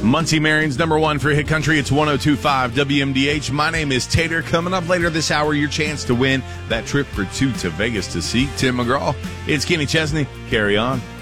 Muncie Marion's number one for Hit Country. It's 102.5 WMDH. My name is Tater. Coming up later this hour, your chance to win that trip for two to Vegas to see Tim McGraw. It's Kenny Chesney. Carry on.